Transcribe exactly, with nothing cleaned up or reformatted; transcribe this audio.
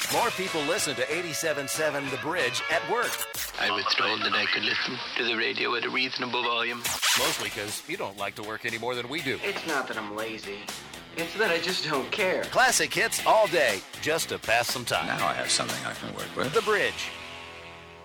More people listen to eighty-seven point seven The Bridge at work. I was told that I could listen to the radio at a reasonable volume. Mostly because you don't like to work any more than we do. It's not that I'm lazy. It's that I just don't care. Classic hits all day, just to pass some time. Now I have something I can work with. The Bridge.